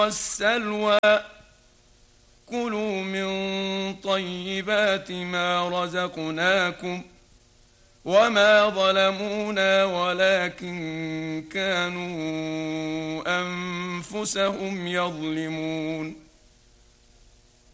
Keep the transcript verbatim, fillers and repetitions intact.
والسلوى كلوا من طيبات ما رزقناكم وما ظلمونا ولكن كانوا أنفسهم يظلمون